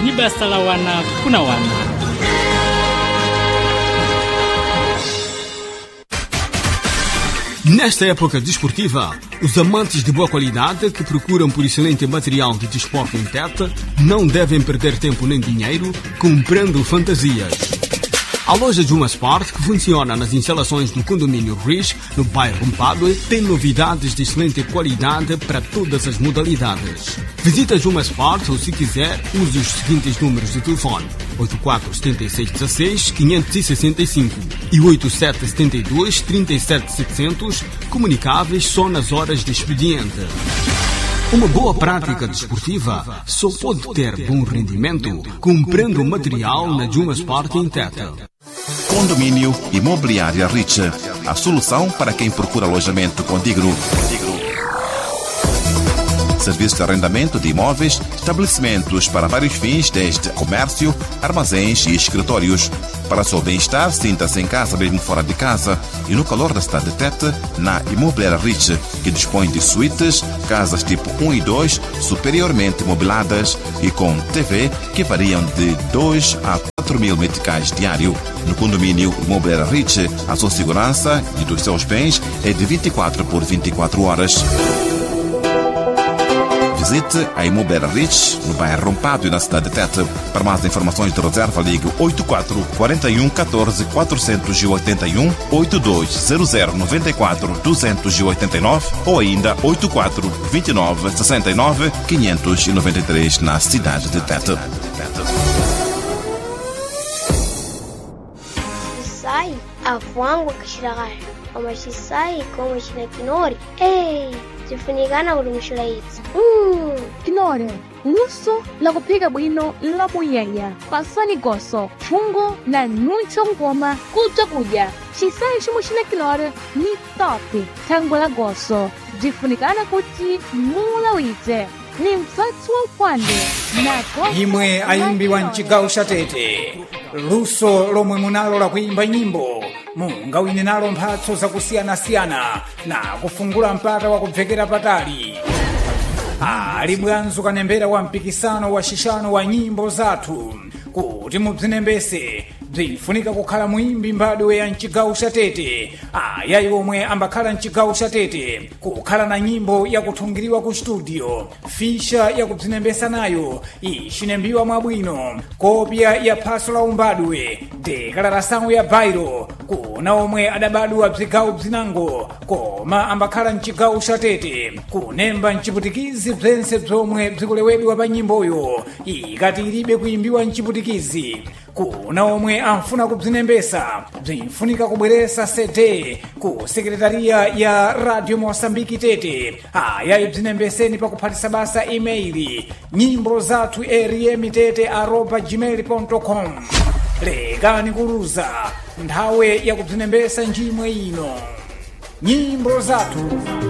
ni basta la wana kuna wana. Nesta época desportiva, os amantes de boa qualidade que procuram por excelente material de desporto em Tete não devem perder tempo nem dinheiro comprando fantasias. A loja Juma Sport, que funciona nas instalações do condomínio Riz, no bairro Mpadue, tem novidades de excelente qualidade para todas as modalidades. Visita Juma Sport ou, se quiser, use os seguintes números de telefone: 847616-565 e 8772-37700, comunicáveis só nas horas de expediente. Uma boa prática desportiva só pode ter bom rendimento comprando material na Juma Sport em Tete. Condomínio Imobiliária Rich, a solução para quem procura alojamento condigno. Serviço de arrendamento de imóveis, estabelecimentos para vários fins, desde comércio, armazéns e escritórios. Para seu bem-estar, sinta-se em casa mesmo fora de casa e no calor da cidade de Tete, na Imobiliária Rich, que dispõe de suítes, casas tipo 1 e 2, superiormente mobiladas e com TV que variam de 2 a 4 mil meticais diário. No condomínio Imobiliária Rich, a sua segurança e dos seus bens é de 24 por 24 horas. Visite a Imobiliária Rich, no bairro Mpadue, na cidade de Tete. Para mais informações de reserva, ligue 84 41 14 481 8200 94 289 ou ainda 84 29 69 593 na cidade de Tete. Sai a fwangu kishiragai, ama shisai como shinakinori. Ei, jifunigana urumshulaitsa. Kinore, luso la kupiga bwino la muyaya, pasani goso, fungo na nucho ngoma kuja. Shisai shumushina kinore ni topi, tango la goso, jifunikana kuti mula wite. Ni msatsu wa upande na imwe ayimbi wa mchigawo cha Tete, luso lomwe munalo la kuimba nyimbo mungawine nalo mphatso zakusiyana-siyana na kufungula mpata wa kubvekera patali. Ali bwanzo kanembera wa mpikisano wa shishano wa nyimbo zathu kuti mubzinembese bzifunika kukhala muimbi mbadwe ya mchigawo cha Tete. Ayayi omwe ambakhala mchigawo cha Tete kukhala na nyimbo ya kuthungiriwa ku studio, fisha ya kubzinembesa nayo ishinembiwa mwabwino, kopya ya phaso la umbadwe, dekalarasango ya bairo kuna omwe adabadwa bzigawo bzinango koma ambakhala mchigawo cha Tete kunemba mchiputikizi bzense bzomwe bzikulewedwa pa nyimboyo ikati ilibe kuimbiwa mchiputikizi. Kuna omwe amfuna kubzinembesa bzinfunika kubweresa CD ku sekretariya ya Radio Mosambiki Tete. Ayayi bzinembeseni pa kuphatisa basa email nyimbo zathu rm@gmail.com. Lekani kuluza nthawe ya kubzinembesa njimwe ino. Nyimbo zathu.